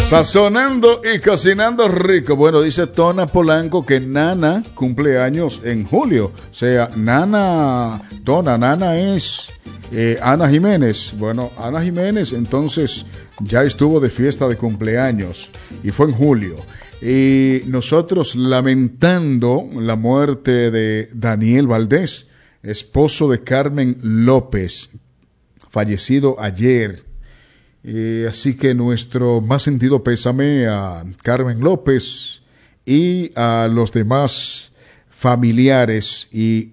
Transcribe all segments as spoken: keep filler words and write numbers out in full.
Sazonando y cocinando rico. Bueno, dice Tona Polanco que Nana cumple años en julio. O sea, Nana, Tona, Nana es eh, Ana Jiménez. Bueno, Ana Jiménez entonces ya estuvo de fiesta de cumpleaños y fue en julio. Y nosotros lamentando la muerte de Daniel Valdés, esposo de Carmen López, fallecido ayer. Eh, así que nuestro más sentido pésame a Carmen López y a los demás familiares y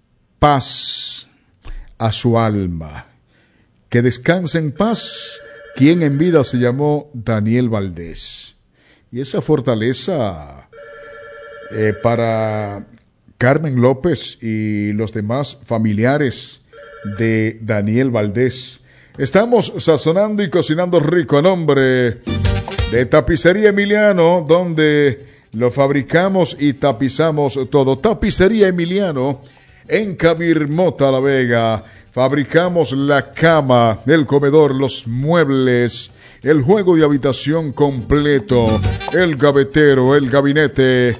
paz a su alma. Que descanse en paz quien en vida se llamó Daniel Valdés. Y esa fortaleza eh, para Carmen López y los demás familiares de Daniel Valdés. Estamos sazonando y cocinando rico a nombre de Tapicería Emiliano, donde lo fabricamos y tapizamos todo. Tapicería Emiliano en Cabirmota, La Vega. Fabricamos la cama, el comedor, los muebles, el juego de habitación completo, el gavetero, el gabinete,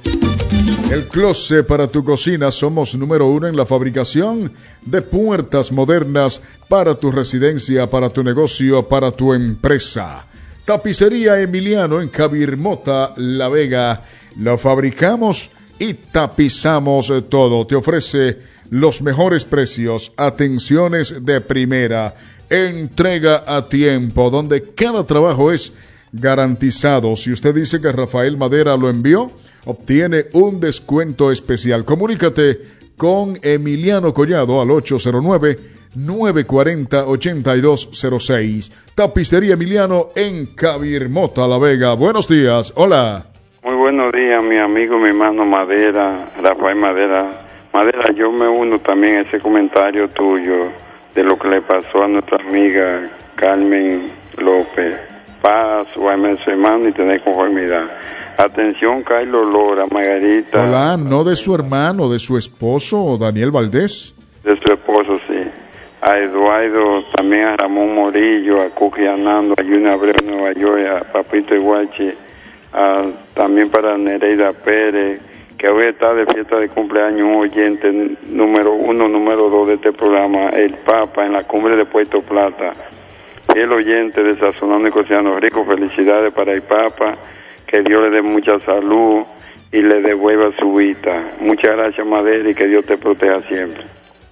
el closet para tu cocina. Somos número uno en la fabricación de puertas modernas para tu residencia, para tu negocio, para tu empresa. Tapicería Emiliano en Cabirmota, La Vega. Lo fabricamos y tapizamos todo. Te ofrece los mejores precios, atenciones de primera, entrega a tiempo, donde cada trabajo es garantizado. Si usted dice que Rafael Madera lo envió, obtiene un descuento especial. Comunícate con Emiliano Collado al ocho cero nueve, nueve cuatro cero, ocho dos cero seis. Tapicería Emiliano en Cabirmota, La Vega. Buenos días. Hola. Muy buenos días, mi amigo, mi hermano Madera, Rafael Madera. Madera, yo me uno también a ese comentario tuyo de lo que le pasó a nuestra amiga Carmen López. Paz, o a su hermano y tener conformidad. Atención, Carlos Lora, Margarita. Hola, no de su hermano, de su esposo, Daniel Valdés. De su esposo, sí. A Eduardo, también a Ramón Morillo, a Cuqui Anando, a Junior Abreu de Nueva York, a Papito Iguachi, a, también para Nereida Pérez, que hoy está de fiesta de cumpleaños, un oyente número uno, número dos de este programa, el Papa, en la cumbre de Puerto Plata. Fiel oyente de Sazonando y Cocinando Rico. Felicidades para el Papa, que Dios le dé mucha salud y le devuelva su vida. Muchas gracias, Madera, y que Dios te proteja siempre.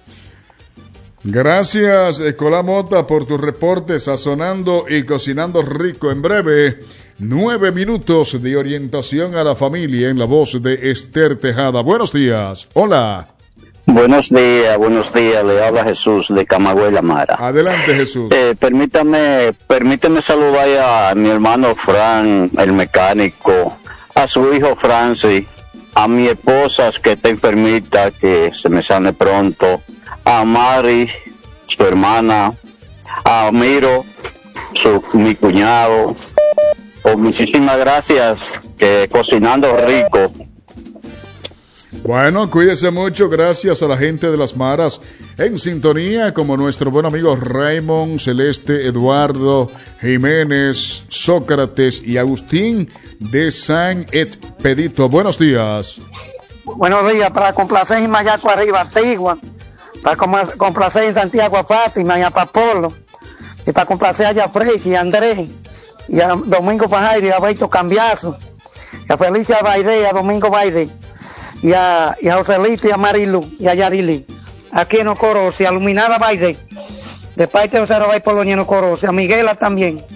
Gracias, Ecolá Mota, por tu reporte Sazonando y Cocinando Rico. En breve, nueve minutos de orientación a la familia en la voz de Esther Tejada. Buenos días. Hola. Buenos días, buenos días. Le habla Jesús de Camagüey La Mara. Adelante, Jesús. Eh, permítame, permítame saludar a mi hermano Fran, el mecánico, a su hijo Francis, a mi esposa que está enfermita, que se me sane pronto, a Mari, su hermana, a Miro, su, mi cuñado. Oh, muchísimas gracias, que cocinando rico. Bueno, cuídese mucho, gracias a la gente de Las Maras en sintonía, como nuestro buen amigo Raymond, Celeste, Eduardo, Jiménez, Sócrates y Agustín de San Expedito. Buenos días. Buenos días, para complacer en Mayaco Arriba, Antigua, para complacer en Santiago a Fátima y a Papolo, y para complacer a Yafrey y a Andrés, y a Domingo Pajaire y a Beto Cambiazo, y a Felicia Baide y a Domingo Baide, y a, y a Joselito y a Marilu y a Yarili, aquí en Ocoros, y a Luminada Baide, de parte de José Robay Polonia en Ocoros, y a Miguela también.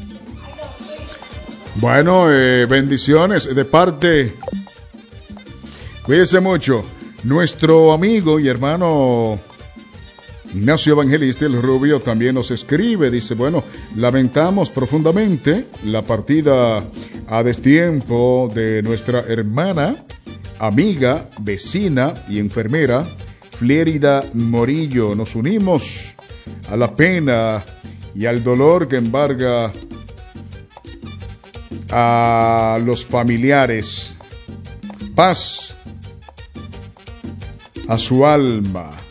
Bueno, eh, bendiciones de parte, cuídese mucho, nuestro amigo y hermano Ignacio Evangelista, el Rubio, también nos escribe, dice, bueno, lamentamos profundamente la partida a destiempo de nuestra hermana, amiga, vecina y enfermera, Flérida Morillo. Nos unimos a la pena y al dolor que embarga a los familiares. Paz a su alma.